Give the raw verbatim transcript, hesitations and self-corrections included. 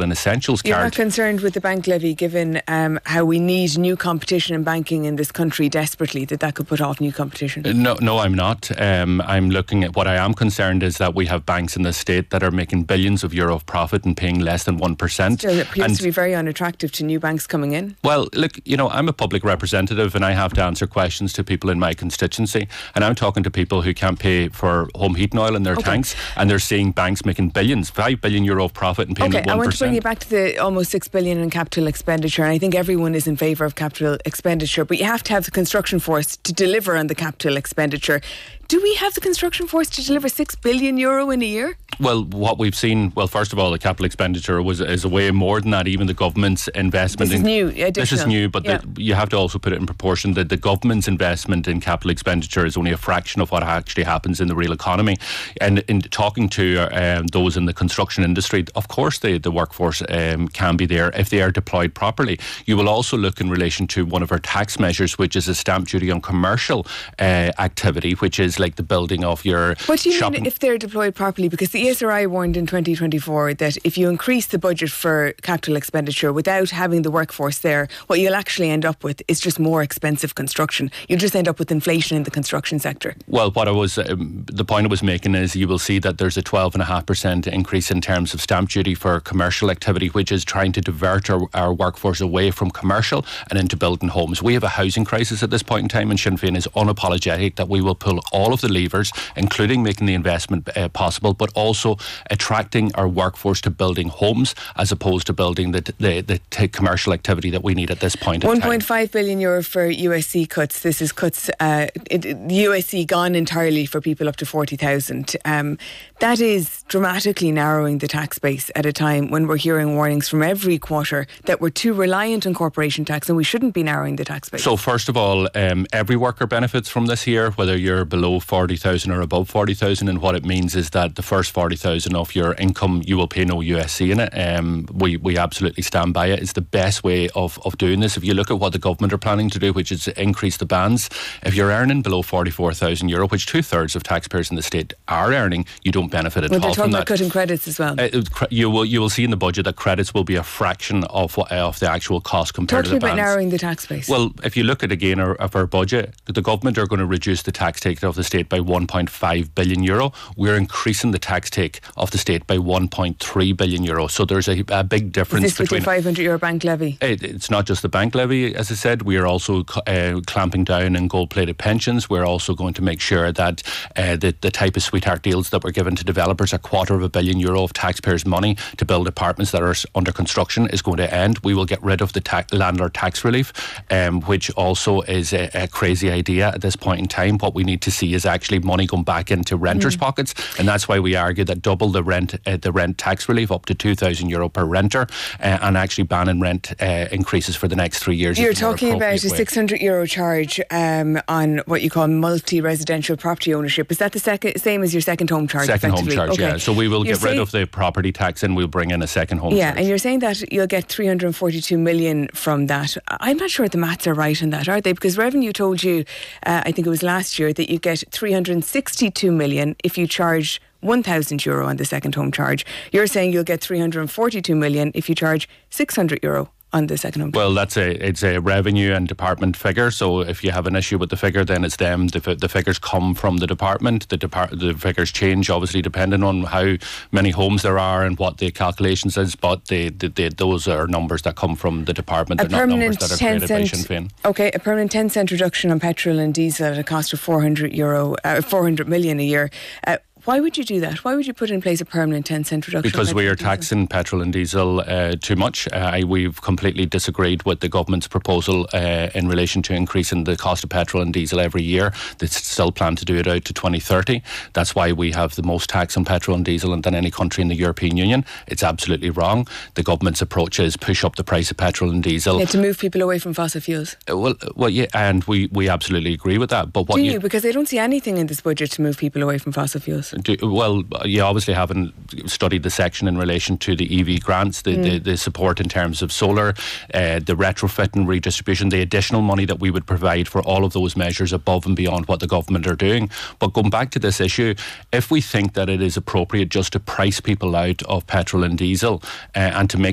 and essentials You're card. not concerned with the bank levy, given um, how we need new competition in banking in this country desperately, that that could put off new competition? No, no, I'm not. Um, I'm looking at what I am concerned is that we have banks in the state that are making billions of euro of profit and paying less than one percent. Still, it appears and, to be very unattractive to new banks coming in. Well, look, you know, I'm a public representative and I have to answer questions to people in my constituency, and I'm talking to people who can't pay for home heating oil in their Okay. tanks, and they're seeing banks making billions, five billion euro of profit and paying Okay, one percent. I want to bring you back to the almost six billion in capital expenditure, and I think everyone is in favour of capital expenditure, but you have to have the construction force to deliver on the capital expenditure. Do we have the construction force to deliver six billion euro in a year? Well, what we've seen, well, first of all, the capital expenditure was is way more than that. Even the government's investment. This is in, new, additional. This is new, but yeah. the, you have to also put it in proportion that the government's investment in capital expenditure is only a fraction of what actually happens in the real economy. And in talking to um, those in the construction industry, of course, the, the workforce um, can be there if they are deployed properly. You will also look in relation to one of our tax measures, which is a stamp duty on commercial uh, activity, which is like the building of your What do you shopping. mean if they're deployed properly? Because the E S R I warned in twenty twenty-four that if you increase the budget for capital expenditure without having the workforce there, what you'll actually end up with is just more expensive construction. You'll just end up with inflation in the construction sector. Well, what I was, um, the point I was making is you will see that there's a twelve point five percent increase in terms of stamp duty for commercial activity, which is trying to divert our, our workforce away from commercial and into building homes. We have a housing crisis at this point in time, and Sinn Féin is unapologetic that we will pull all of the levers, including making the investment uh, possible, but also attracting our workforce to building homes as opposed to building the the, the t- commercial activity that we need at this point in time. one point five billion euro for U S C cuts. This is cuts, uh, it, U S C gone entirely for people up to forty thousand. Um, that is dramatically narrowing the tax base at a time when we're hearing warnings from every quarter that we're too reliant on corporation tax and we shouldn't be narrowing the tax base. So first of all, um, every worker benefits from this here, whether you're below forty thousand or above forty thousand, and what it means is that the first forty thousand of your income you will pay no U S C in it. Um, we, we absolutely stand by it. It's the best way of, of doing this. If you look at what the government are planning to do, which is to increase the bands, if you're earning below forty-four thousand euro, which two thirds of taxpayers in the state are earning, you don't benefit at well, all they're from talking that. about cutting credits as well. Uh, you will you will see in the budget that credits will be a fraction of what, of the actual cost compared Talk to to the me about bands. narrowing the tax base. Well, if you look at again our, of our budget, the government are going to reduce the tax take of the state by one point five billion euro. We're increasing the tax take of the state by one point three billion euro. So there's a, a big difference is this between with your five hundred euro bank levy? It, it's not just the bank levy, as I said. We are also uh, clamping down on gold-plated pensions. We're also going to make sure that uh, the, the type of sweetheart deals that we're giving to developers, a quarter of a billion euro of taxpayers' money to build apartments that are under construction, is going to end. We will get rid of the ta- landlord tax relief, um, which also is a, a crazy idea at this point in time. What we need to see is actually money going back into renters' mm. pockets, and that's why we argue that double the rent, uh, the rent tax relief up to two thousand euro per renter, uh, and actually banning rent uh, increases for the next three years. You're talking about a way. six hundred euro charge um, on what you call multi-residential property ownership. Is that the second, same as your second home charge? Second home charge, okay. yeah. So we will you're get rid saying, of the property tax and we'll bring in a second home yeah, charge. and you're saying that you'll get three hundred forty-two million from that. I'm not sure the maths are right on that, are they? Because Revenue told you, uh, I think it was last year, that you get three hundred sixty-two million if you charge one thousand euro on the second home charge. You're saying you'll get three hundred forty-two million if you charge six hundred euro on the second home charge. Well, that's a it's a revenue and department figure. So if you have an issue with the figure, then it's them. The, the figures come from the department. The depart the figures change obviously depending on how many homes there are and what the calculations is. But they, they, they, those are numbers that come from the department. They're not numbers that are created by Sinn Féin. Okay, a permanent ten cent reduction on petrol and diesel at a cost of four hundred euro, uh, four hundred million a year. Uh, Why would you do that? Why would you put in place a permanent ten cent reduction? Because we are taxing petrol and diesel uh, too much. Uh, we've completely disagreed with the government's proposal uh, in relation to increasing the cost of petrol and diesel every year. They still plan to do it out to twenty thirty. That's why we have the most tax on petrol and diesel than any country in the European Union. It's absolutely wrong. The government's approach is push up the price of petrol and diesel. Yeah, to move people away from fossil fuels. Uh, well, well, yeah, and we, we absolutely agree with that. But what do you, you? Because I don't see anything in this budget to move people away from fossil fuels. Do, well, you obviously haven't studied the section in relation to the E V grants, the, mm. the, the support in terms of solar, uh, the retrofit and redistribution, the additional money that we would provide for all of those measures above and beyond what the government are doing. But going back to this issue, if we think that it is appropriate just to price people out of petrol and diesel uh, and to make